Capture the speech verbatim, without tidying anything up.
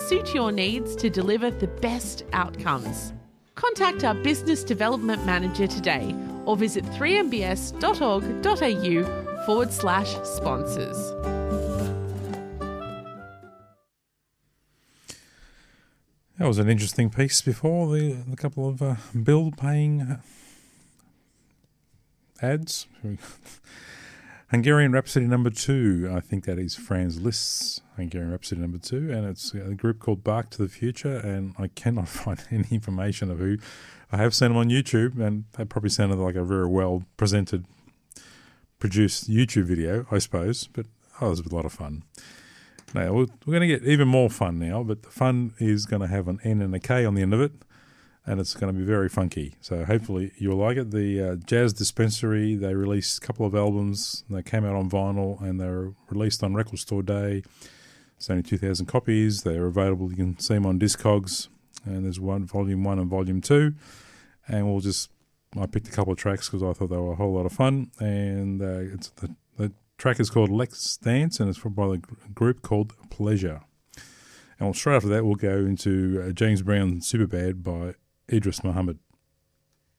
suit your needs to deliver the best outcomes. Contact our Business Development Manager today or visit three m b s dot org dot a u forward slash sponsors. That was an interesting piece before, the, the couple of uh, bill-paying ads. Hungarian Rhapsody number two, I think that is Franz Liszt's Hungarian Rhapsody number two, and it's a group called Bark to the Future, and I cannot find any information of who. I have seen them on YouTube, and they probably sounded like a very well-presented, produced YouTube video, I suppose, but oh, it was a lot of fun. Now, we're going to get even more fun now, but the fun is going to have an N and a K on the end of it, and it's going to be very funky. So hopefully you'll like it. The uh, Jazz Dispensary, they released a couple of albums. They came out on vinyl, and they were released on Record Store Day. It's only two thousand copies. They're available. You can see them on Discogs, and there's one volume one and volume two. And we'll just, I picked a couple of tracks because I thought they were a whole lot of fun, and uh, it's the, the track is called Let's Dance, and it's by the group called Pleasure. And straight after that, we'll go into uh, James Brown Superbad by Idris Muhammad.